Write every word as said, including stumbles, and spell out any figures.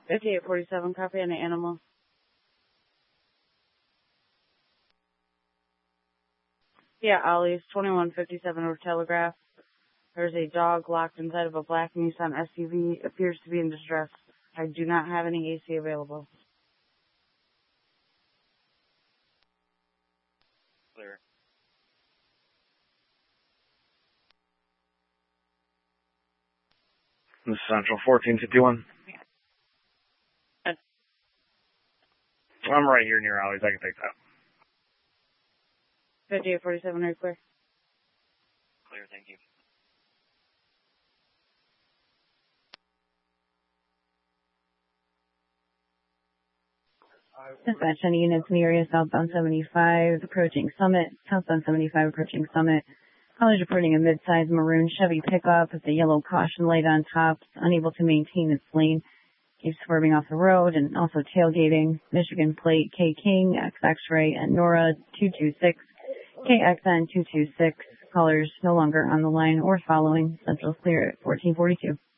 fifty-eight forty-seven, copy on the animal. Yeah, Ollie's twenty-one fifty-seven over Telegraph. There's a dog locked inside of a black Nissan S U V. Appears to be in distress. I do not have any A C available. Clear. This is Central fourteen fifty-one. Yeah. I'm right here near Ollie's. I can take that. fifty-eight forty-seven, are you clear? Clear, thank you. Dispatch any units in the area southbound seventy-five approaching Summit, southbound seventy-five approaching Summit. College reporting a mid-size maroon Chevy pickup with a yellow caution light on top, unable to maintain its lane. Keeps swerving off the road and also tailgating. Michigan plate K King, X X-ray, and Nora two two six, K X N two two six. Callers no longer on the line or following. Central clear at fourteen forty-two.